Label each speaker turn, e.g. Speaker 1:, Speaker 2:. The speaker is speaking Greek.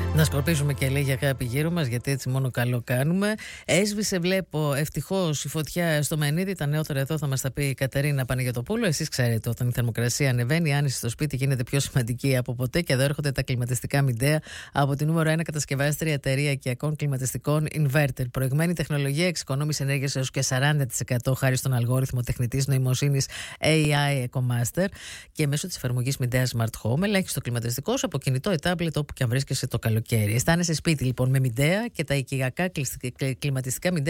Speaker 1: Να σκορπίσουμε και λίγη αγάπη γύρω μας, γιατί έτσι μόνο καλό κάνουμε. Έσβησε, βλέπω, ευτυχώς η φωτιά στο Μενίδη. Τα νεότερα εδώ θα μας τα πει η Κατερίνα Παναγιωτοπούλου. Εσείς ξέρετε, όταν η θερμοκρασία ανεβαίνει, η άνεση στο σπίτι γίνεται πιο σημαντική από ποτέ. Και εδώ έρχονται τα κλιματιστικά Midea από την νούμερο 1 κατασκευάστρια εταιρεία οικιακών κλιματιστικών Inverter. Προηγμένη τεχνολογία εξοικονόμηση ενέργειας έως και 40% χάρη στον αλγόριθμο τεχνητής νοημοσύνης AI EcoMaster. Και μέσω της εφαρμογής Midea Smart Home ελέγχεις το κλιματιστικό σου από κινητό ή τάμπλετ όπου και αν βρίσκεσαι το καλοκαίρι. Αισθάνεσαι σπίτι λοιπόν με Midea και τα οικιακά κλιματιστικά Midea